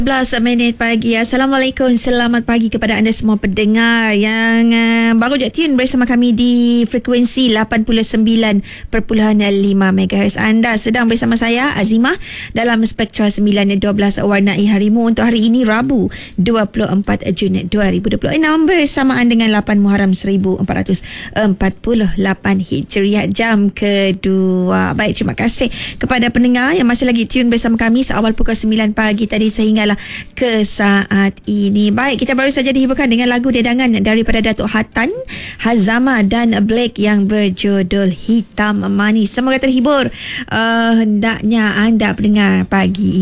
11 minit pagi. Assalamualaikum. Selamat pagi kepada anda semua pendengar yang baru je tune bersama kami di frekuensi 89.5 MHz. Anda sedang bersama saya Azimah dalam Spektra 912 Warnai Harimu untuk hari ini Rabu 24 Jun 2026 bersamaan dengan 8 Muharram 1448 Hijriah, jam kedua. Baik, terima kasih kepada pendengar yang masih lagi tune bersama kami seawal pukul 9 pagi tadi sehingga ke saat ini. Baik, kita baru saja dihiburkan dengan lagu dedangan daripada Datuk Hatan, Hazama dan Blake yang berjudul Hitam Manis. Semoga terhibur hendaknya anda pendengar pagi ini.